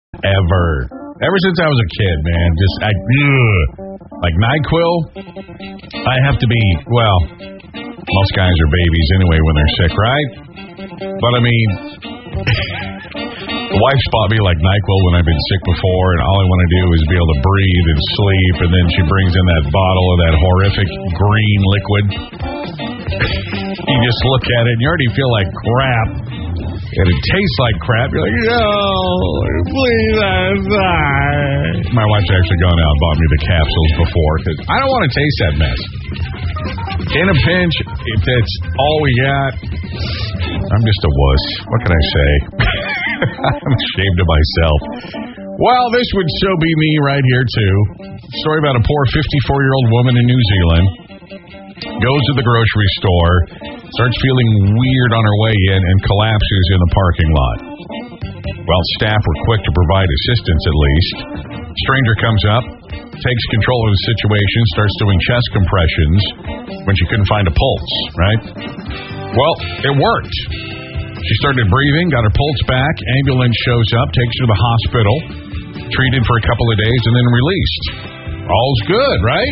Ever. Ever since I was a kid, man. Like NyQuil, I have to be, well, most guys are babies anyway when they're sick, right? But I mean, the wife's bought me like NyQuil when I've been sick before, and all I want to do is be able to breathe and sleep, and then she brings in that bottle of that horrific green liquid. You just look at it, and you already feel like crap. And it tastes like crap. You're like, no, please, I'm sorry. My wife's actually gone out and bought me the capsules before because I don't want to taste that mess. In a pinch, if that's all we got, I'm just a wuss. What can I say? I'm ashamed of myself. Well, this would so be me right here, too. Story about a poor 54-year-old woman in New Zealand. Goes to the grocery store, starts feeling weird on her way in, and collapses in the parking lot. Well, staff were quick to provide assistance, at least. Stranger comes up, takes control of the situation, starts doing chest compressions when she couldn't find a pulse, right? Well, it worked. She started breathing, got her pulse back, ambulance shows up, takes her to the hospital, treated for a couple of days, and then released. All's good, right?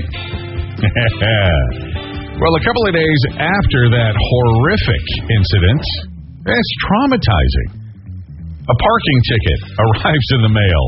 Well, a couple of days after that horrific incident, that's traumatizing. A parking ticket arrives in the mail.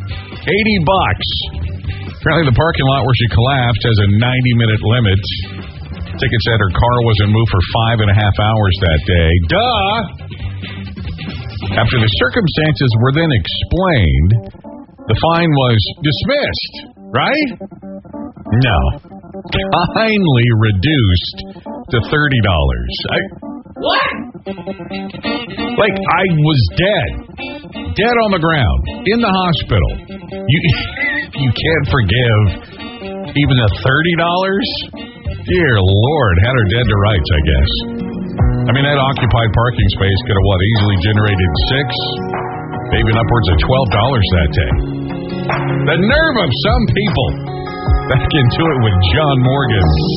$80. Apparently the parking lot where she collapsed has a 90-minute limit. Ticket said her car wasn't moved for 5.5 hours that day. Duh! After the circumstances were then explained, the fine was dismissed, right? No. Kindly reduced to $30. What? Like, I was dead. Dead on the ground. In the hospital. You can't forgive even the $30? Dear Lord, had her dead to rights, I guess. I mean, that occupied parking space could have, easily generated $6, maybe upwards of $12 that day. The nerve of some people. Back into it with John Morgan.